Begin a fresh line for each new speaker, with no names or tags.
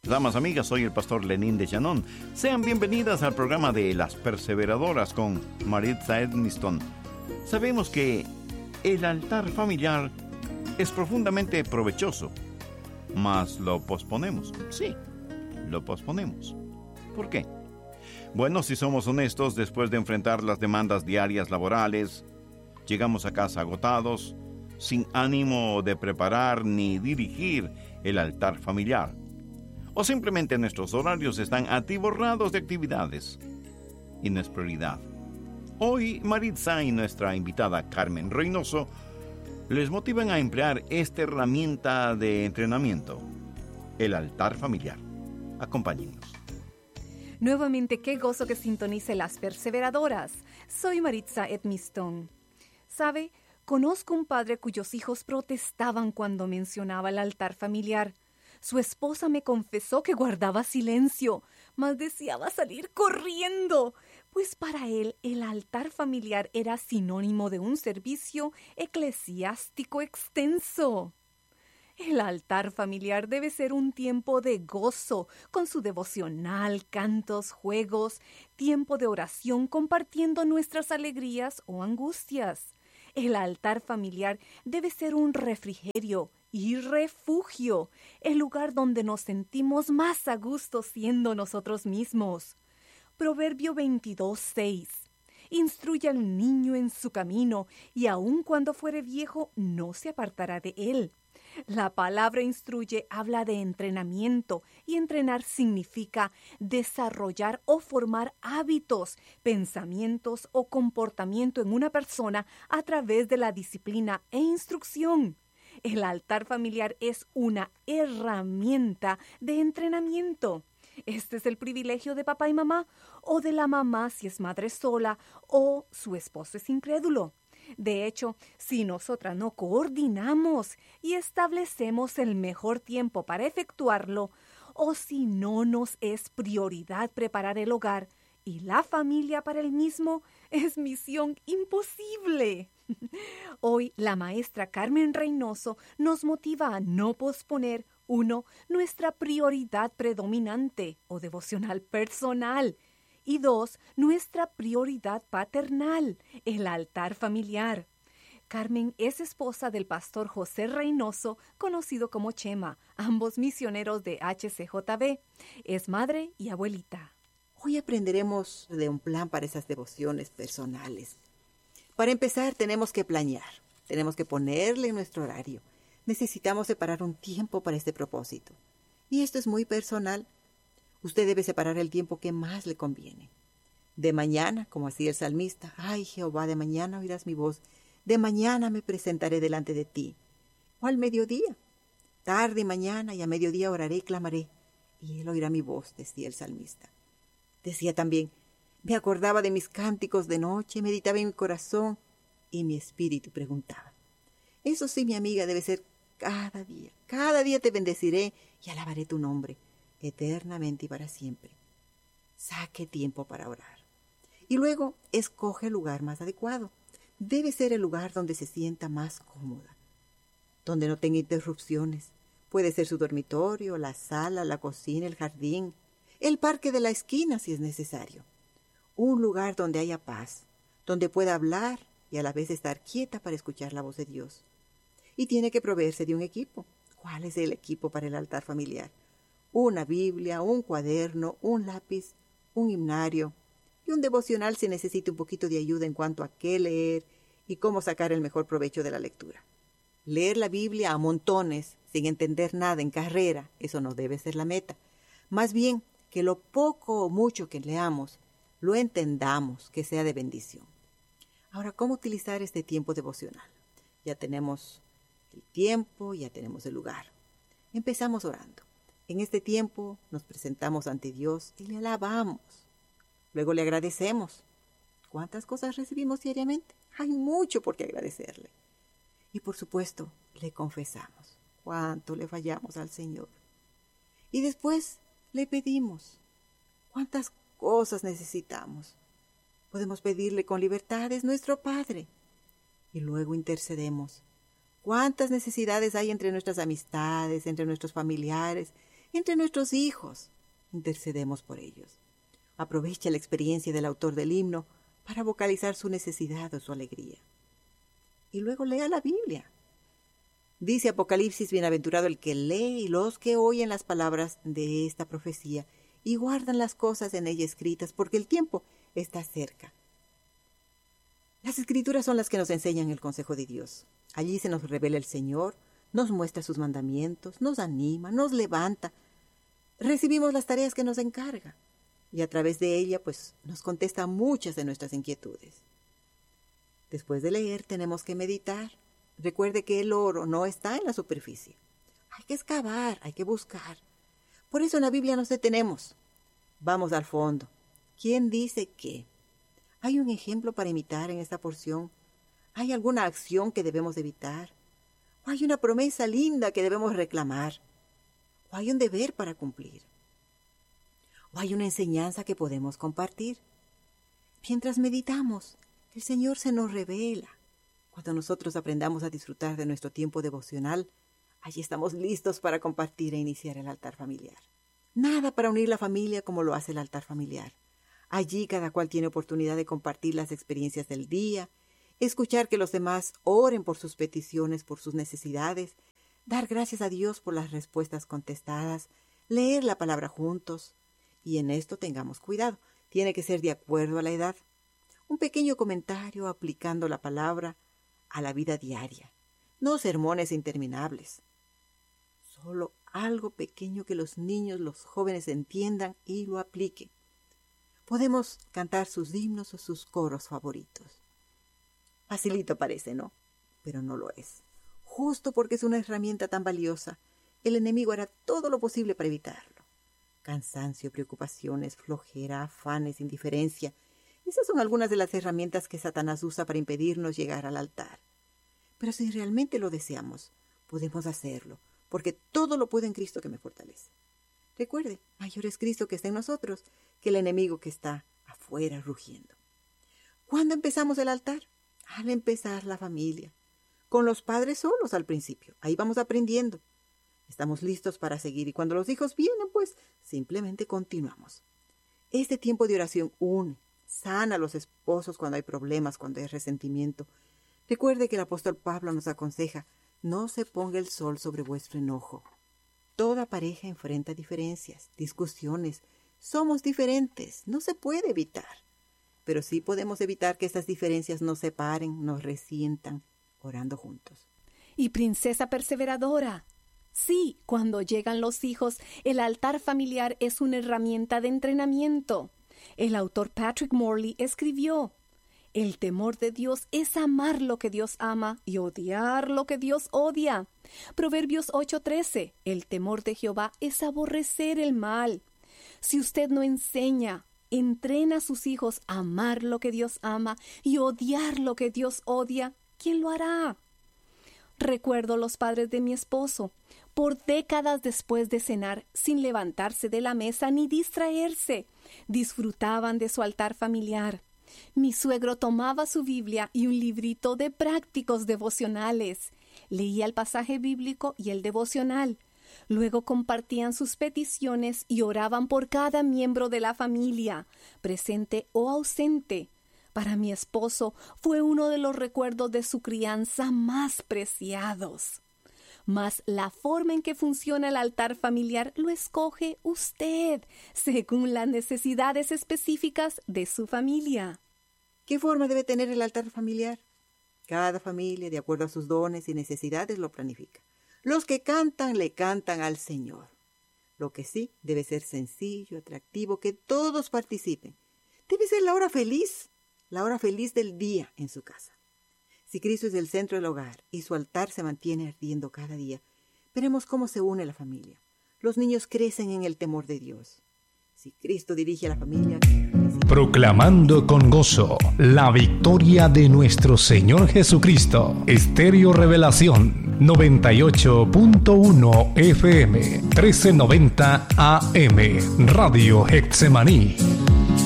Damas, amigas, soy el pastor Lenín de Llanón. Sean bienvenidas al programa de Las Perseveradoras con Maritza Edmiston. Sabemos que el altar familiar es profundamente provechoso, mas lo posponemos. Sí, lo posponemos. ¿Por qué? Bueno, si somos honestos, después de enfrentar las demandas diarias laborales, llegamos a casa agotados, sin ánimo de preparar ni dirigir el altar familiar. O simplemente nuestros horarios están atiborrados de actividades y no es prioridad. Hoy Maritza y nuestra invitada Carmen Reynoso les motivan a emplear esta herramienta de entrenamiento, el altar familiar. Acompáñennos.
Nuevamente, qué gozo que sintonice Las Perseveradoras. Soy Maritza Edmiston. ¿Sabe? Conozco un padre cuyos hijos protestaban cuando mencionaba el altar familiar. Su esposa me confesó que guardaba silencio, mas deseaba salir corriendo, pues para él el altar familiar era sinónimo de un servicio eclesiástico extenso. El altar familiar debe ser un tiempo de gozo, con su devocional, cantos, juegos, tiempo de oración compartiendo nuestras alegrías o angustias. El altar familiar debe ser un refrigerio y refugio, el lugar donde nos sentimos más a gusto siendo nosotros mismos. Proverbio 22:6. Instruye al niño en su camino, y aun cuando fuere viejo, no se apartará de él. La palabra instruye habla de entrenamiento, y entrenar significa desarrollar o formar hábitos, pensamientos o comportamiento en una persona a través de la disciplina e instrucción. El altar familiar es una herramienta de entrenamiento. Este es el privilegio de papá y mamá, o de la mamá si es madre sola, o su esposo es incrédulo. De hecho, si nosotras no coordinamos y establecemos el mejor tiempo para efectuarlo, o si no nos es prioridad preparar el hogar y la familia para el mismo, es misión imposible. Hoy la maestra Carmen Reynoso nos motiva a no posponer, 1, nuestra prioridad predominante o devocional personal, y 2, nuestra prioridad paternal, el altar familiar. Carmen es esposa del pastor José Reynoso, conocido como Chema, ambos misioneros de HCJB. Es madre y abuelita.
Hoy aprenderemos de un plan para esas devociones personales. Para empezar, tenemos que planear, tenemos que ponerle nuestro horario. Necesitamos separar un tiempo para este propósito. Y esto es muy personal. Usted debe separar el tiempo que más le conviene. De mañana, como hacía el salmista, ay Jehová, de mañana oirás mi voz, de mañana me presentaré delante de ti. O al mediodía, tarde y mañana, y a mediodía oraré y clamaré, y él oirá mi voz, decía el salmista. Decía también, me acordaba de mis cánticos de noche, meditaba en mi corazón, y mi espíritu preguntaba. Eso sí, mi amiga, debe ser cada día te bendeciré y alabaré tu nombre, eternamente y para siempre. Saque tiempo para orar. Y luego, escoge el lugar más adecuado. Debe ser el lugar donde se sienta más cómoda, donde no tenga interrupciones. Puede ser su dormitorio, la sala, la cocina, el jardín, el parque de la esquina si es necesario. Un lugar donde haya paz, donde pueda hablar y a la vez estar quieta para escuchar la voz de Dios. Y tiene que proveerse de un equipo. ¿Cuál es el equipo para el altar familiar? Una Biblia, un cuaderno, un lápiz, un himnario y un devocional si necesita un poquito de ayuda en cuanto a qué leer y cómo sacar el mejor provecho de la lectura. Leer la Biblia a montones sin entender nada en carrera, eso no debe ser la meta. Más bien, que lo poco o mucho que leamos, lo entendamos, que sea de bendición. Ahora, ¿cómo utilizar este tiempo devocional? Ya tenemos el tiempo, ya tenemos el lugar. Empezamos orando. En este tiempo nos presentamos ante Dios y le alabamos. Luego le agradecemos. ¿Cuántas cosas recibimos diariamente? Hay mucho por qué agradecerle. Y por supuesto, le confesamos cuánto le fallamos al Señor. Y después le pedimos cuántas cosas necesitamos. Podemos pedirle con libertad, es nuestro Padre. Y luego intercedemos. ¿Cuántas necesidades hay entre nuestras amistades, entre nuestros familiares, Entre nuestros hijos, intercedemos por ellos. Aprovecha la experiencia del autor del himno para vocalizar su necesidad o su alegría. Y luego lea la Biblia. Dice Apocalipsis: bienaventurado el que lee y los que oyen las palabras de esta profecía y guardan las cosas en ella escritas, porque el tiempo está cerca. Las Escrituras son las que nos enseñan el consejo de Dios. Allí se nos revela el Señor, nos muestra sus mandamientos, nos anima, nos levanta. Recibimos las tareas que nos encarga y a través de ella nos contesta muchas de nuestras inquietudes. Después de leer tenemos que meditar. Recuerde que el oro no está en la superficie. Hay que excavar, hay que buscar. Por eso en la Biblia nos detenemos. Vamos al fondo. ¿Quién dice qué? ¿Hay un ejemplo para imitar en esta porción? ¿Hay alguna acción que debemos evitar? ¿O hay una promesa linda que debemos reclamar? ¿O hay un deber para cumplir? ¿O hay una enseñanza que podemos compartir? Mientras meditamos, el Señor se nos revela. Cuando nosotros aprendamos a disfrutar de nuestro tiempo devocional, allí estamos listos para compartir e iniciar el altar familiar. Nada para unir la familia como lo hace el altar familiar. Allí cada cual tiene oportunidad de compartir las experiencias del día, escuchar que los demás oren por sus peticiones, por sus necesidades, dar gracias a Dios por las respuestas contestadas, leer la palabra juntos. Y en esto tengamos cuidado, tiene que ser de acuerdo a la edad. Un pequeño comentario aplicando la palabra a la vida diaria, no sermones interminables. Solo algo pequeño que los niños, los jóvenes entiendan y lo apliquen. Podemos cantar sus himnos o sus coros favoritos. Facilito parece, ¿no? Pero no lo es. Justo porque es una herramienta tan valiosa, el enemigo hará todo lo posible para evitarlo. Cansancio, preocupaciones, flojera, afanes, indiferencia. Esas son algunas de las herramientas que Satanás usa para impedirnos llegar al altar. Pero si realmente lo deseamos, podemos hacerlo, porque todo lo puedo en Cristo que me fortalece. Recuerde, mayor es Cristo que está en nosotros que el enemigo que está afuera rugiendo. ¿Cuándo empezamos el altar? Al empezar la familia. Con los padres solos al principio. Ahí vamos aprendiendo. Estamos listos para seguir y cuando los hijos vienen, simplemente continuamos. Este tiempo de oración une, sana a los esposos cuando hay problemas, cuando hay resentimiento. Recuerde que el apóstol Pablo nos aconseja: no se ponga el sol sobre vuestro enojo. Toda pareja enfrenta diferencias, discusiones. Somos diferentes, no se puede evitar. Pero sí podemos evitar que estas diferencias nos separen, nos resientan, orando juntos.
Y princesa perseveradora, sí, cuando llegan los hijos, el altar familiar es una herramienta de entrenamiento. El autor Patrick Morley escribió: el temor de Dios es amar lo que Dios ama y odiar lo que Dios odia. Proverbios 8:13. El temor de Jehová es aborrecer el mal. Si usted no enseña, entrena a sus hijos a amar lo que Dios ama y odiar lo que Dios odia, ¿quién lo hará? Recuerdo los padres de mi esposo, por décadas después de cenar, sin levantarse de la mesa ni distraerse, disfrutaban de su altar familiar. Mi suegro tomaba su Biblia y un librito de prácticos devocionales. Leía el pasaje bíblico y el devocional. Luego compartían sus peticiones y oraban por cada miembro de la familia, presente o ausente. Para mi esposo fue uno de los recuerdos de su crianza más preciados. Mas la forma en que funciona el altar familiar lo escoge usted, según las necesidades específicas de su familia.
¿Qué forma debe tener el altar familiar? Cada familia, de acuerdo a sus dones y necesidades, lo planifica. Los que cantan, le cantan al Señor. Lo que sí, debe ser sencillo, atractivo, que todos participen. Debe ser la hora feliz del día en su casa. Si Cristo es el centro del hogar y su altar se mantiene ardiendo cada día, veremos cómo se une la familia. Los niños crecen en el temor de Dios. Si Cristo dirige a la familia...
Proclamando con gozo la victoria de nuestro Señor Jesucristo. Estéreo Revelación 98.1 FM 1390 AM Radio Getsemaní.